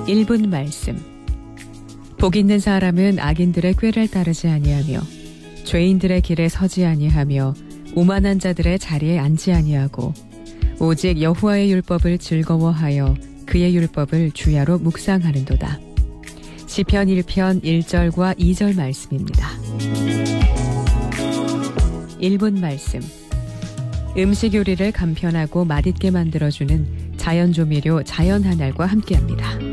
1분 말씀. 복 있는 사람은 악인들의 꾀를 따르지 아니하며 죄인들의 길에 서지 아니하며 오만한 자들의 자리에 앉지 아니하고 오직 여호와의 율법을 즐거워하여 그의 율법을 주야로 묵상하는도다. 시편 1편 1절과 2절 말씀입니다. 1분 말씀. 음식 요리를 간편하고 맛있게 만들어주는 자연조미료 자연하날과 함께합니다.